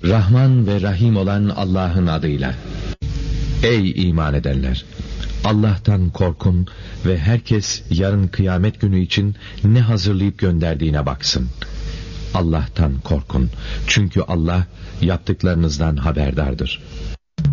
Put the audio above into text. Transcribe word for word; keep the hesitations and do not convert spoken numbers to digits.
Rahman ve Rahim olan Allah'ın adıyla. Ey iman edenler! Allah'tan korkun ve herkes yarın kıyamet günü için ne hazırlayıp gönderdiğine baksın. Allah'tan korkun. Çünkü Allah yaptıklarınızdan haberdardır.